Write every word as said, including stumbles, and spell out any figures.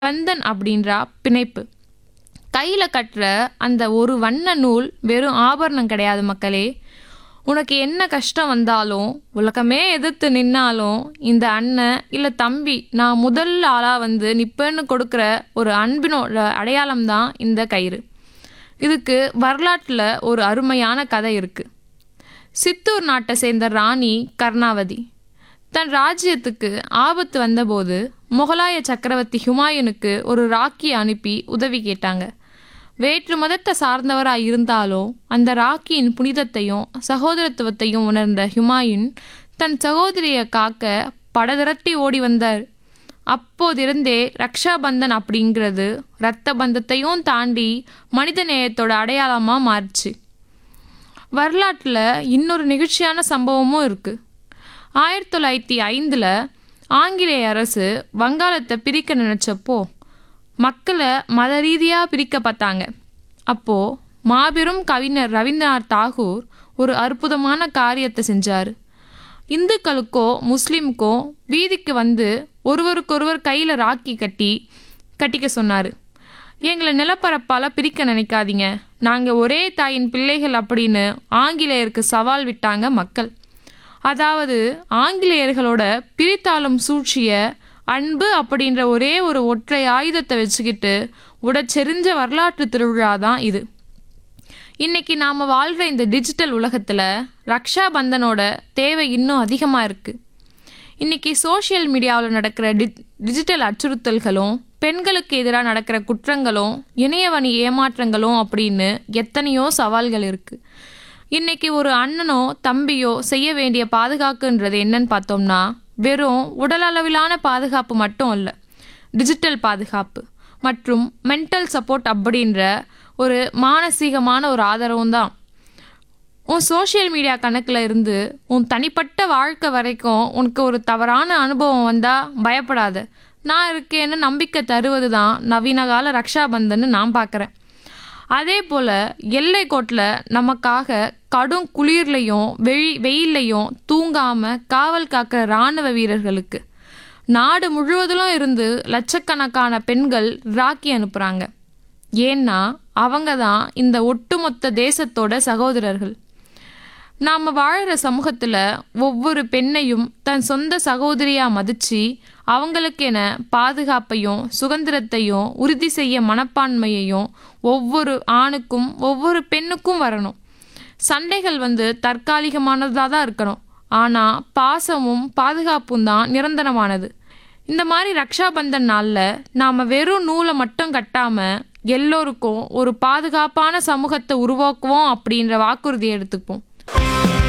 பந்தன் அப்படின்றா பிணைப்பு. கையில கட்டுற அந்த ஒரு வண்ண நூல் வெறும் ஆபரணம் கிடையாது மக்களே. உனக்கு என்ன கஷ்டம் வந்தாலும், உலகமே எதிர்த்து நின்னாலும், இந்த அண்ணன் இல்லை தம்பி நான் முதல் ஆளாக வந்து நிப்பேன்னு கொடுக்குற ஒரு அன்பினோட அடையாளம்தான் இந்த கயிறு. இதுக்கு வரலாற்றில் ஒரு அருமையான கதை இருக்குது. சித்தூர் நாட்டை சேர்ந்த ராணி கர்ணாவதி தன் ராஜ்யத்துக்கு ஆபத்து வந்தபோது முகலாய சக்கரவர்த்தி ஹுமாயூனுக்கு ஒரு ராக்கியை அனுப்பி உதவி கேட்டாங்க. வேற்று மதத்தை சார்ந்தவராக இருந்தாலும் அந்த ராக்கியின் புனிதத்தையும் சகோதரத்துவத்தையும் உணர்ந்த ஹுமாயூன் தன் சகோதரியை காக்க படதிரட்டி ஓடி வந்தார். அப்போதிருந்தே ரக்ஷாபந்தன் அப்படிங்கிறது இரத்த பந்தத்தையும் தாண்டி மனித நேயத்தோட அடையாளமாக மாறிச்சு. வரலாற்றில் இன்னொரு நிகழ்ச்சியான சம்பவமும் இருக்குது. ஆயிரத்தி தொள்ளாயிரத்தி ஐந்தில் ஆங்கிலேய அரசு வங்காளத்தை பிரிக்க நினச்சப்போ மக்களை மத ரீதியாக பிரிக்க பார்த்தாங்க. அப்போது மாபெரும் கவிஞர் ரவீந்திரநாத் தாகூர் ஒரு அற்புதமான காரியத்தை செஞ்சார். இந்துக்களுக்கோ முஸ்லீமுக்கோ வீதிக்கு வந்து ஒருவருக்கொருவர் கையில் ராக்கி கட்டி கட்டிக்க சொன்னார். எங்களை நிலப்பரப்பால் பிரிக்க நினைக்காதீங்க, நாங்கள் ஒரே தாயின் பிள்ளைகள் அப்படின்னு ஆங்கிலேயருக்கு சவால் விட்டாங்க மக்கள். அதாவது ஆங்கிலேயர்களோட பிரித்தாளும் சூழ்ச்சிய அன்பு அப்படின்ற ஒரே ஒரு ஒற்றை ஆயுதத்தை வச்சுக்கிட்டு உடச்செறிஞ்ச வரலாற்று திருவிழா தான் இது. இன்னைக்கு நாம் வாழ்கிற இந்த டிஜிட்டல் உலகத்தில் ரக்ஷா பந்தனோட தேவை இன்னும் அதிகமாக இருக்குது. இன்றைக்கி சோஷியல் மீடியாவில் நடக்கிற டி டிஜிட்டல் அச்சுறுத்தல்களும், பெண்களுக்கு எதிராக நடக்கிற குற்றங்களும், இணையவணி ஏமாற்றங்களும் அப்படின்னு எத்தனையோ சவால்கள் இருக்குது. இன்றைக்கி ஒரு அண்ணனோ தம்பியோ செய்ய வேண்டிய பாதுகாப்புன்றது என்னன்னு பார்த்தோம்னா, வெறும் உடலளவிலான பாதுகாப்பு மட்டும் இல்லை, டிஜிட்டல் பாதுகாப்பு மற்றும் மென்டல் சப்போர்ட் அப்படின்ற ஒரு மானசீகமான ஒரு ஆதரவும் தான். உன் சோஷியல் மீடியா கணக்கில் இருந்து உன் தனிப்பட்ட வாழ்க்கை வரைக்கும் உனக்கு ஒரு தவறான அனுபவம் வந்தால் பயப்படாத, நான் இருக்கேன்னு நம்பிக்கை தருவது தான் நவீன கால ரக்ஷாபந்தன்னு நான் பார்க்குறேன். அதே போல் எல்லை கோட்டில் நமக்காக கடும் குளிர்லையும் வெயி வெயில்லையும் தூங்காமல் காவல் காக்கிற இராணுவ வீரர்களுக்கு நாடு முழுவதிலும் இருந்து லட்சக்கணக்கான பெண்கள் ராக்கி அனுப்புகிறாங்க. ஏன்னா அவங்க தான் இந்த ஒட்டுமொத்த தேசத்தோட சகோதரர்கள். நாம் வாழ்கிற சமூகத்தில் ஒவ்வொரு பெண்ணையும் தன் சொந்த சகோதரியாக மதித்து அவங்களுக்கென பாதுகாப்பையும் சுதந்திரத்தையும் உறுதி செய்ய மனப்பான்மையையும் ஒவ்வொரு ஆணுக்கும் ஒவ்வொரு பெண்ணுக்கும் வரணும். சண்டைகள் வந்து தற்காலிகமானதாக தான் இருக்கணும், ஆனால் பாசமும் பாதுகாப்பும் தான் நிரந்தரமானது. இந்த மாதிரி ரக்ஷாபந்தன் நாளில் நாம் வெறும் நூலை மட்டும் கட்டாமல் எல்லோருக்கும் ஒரு பாதுகாப்பான சமூகத்தை உருவாக்குவோம் அப்படின்ற வாக்குறுதியை எடுத்துப்போம்.